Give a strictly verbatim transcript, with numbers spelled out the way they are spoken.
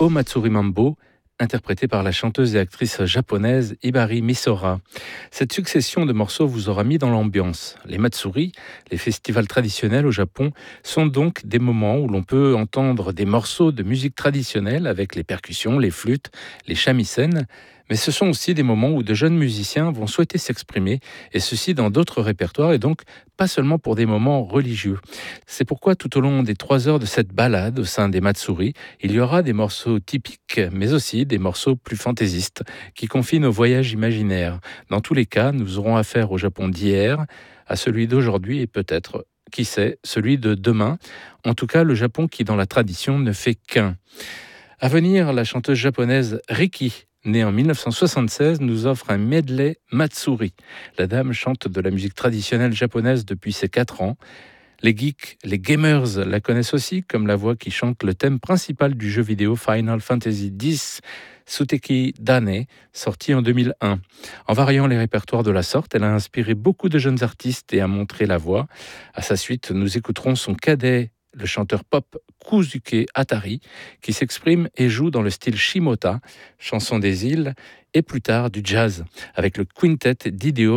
O Matsuri Mambo, interprété par la chanteuse et actrice japonaise Hibari Misora. Cette succession de morceaux vous aura mis dans l'ambiance. Les Matsuri, les festivals traditionnels au Japon, sont donc des moments où l'on peut entendre des morceaux de musique traditionnelle avec les percussions, les flûtes, les shamisen, mais ce sont aussi des moments où de jeunes musiciens vont souhaiter s'exprimer, et ceci dans d'autres répertoires, et donc pas seulement pour des moments religieux. C'est pourquoi tout au long des trois heures de cette balade au sein des Matsuri, il y aura des morceaux typiques, mais aussi des morceaux plus fantaisistes, qui confient nos voyages imaginaires. Dans tous les cas, nous aurons affaire au Japon d'hier, à celui d'aujourd'hui et peut-être, qui sait, celui de demain. En tout cas, le Japon qui, dans la tradition, ne fait qu'un. À venir, la chanteuse japonaise Riki, née en dix-neuf cent soixante-seize, nous offre un medley Matsuri. La dame chante de la musique traditionnelle japonaise depuis ses quatre ans. Les geeks, les gamers la connaissent aussi comme la voix qui chante le thème principal du jeu vidéo Final Fantasy X, Suteki Dane, sorti en deux mille un. En variant les répertoires de la sorte, elle a inspiré beaucoup de jeunes artistes et a montré la voix. À sa suite, nous écouterons son cadet, le chanteur pop Kuzuke Atari, qui s'exprime et joue dans le style Shimota, chanson des îles, et plus tard du jazz, avec le quintet d'Hideo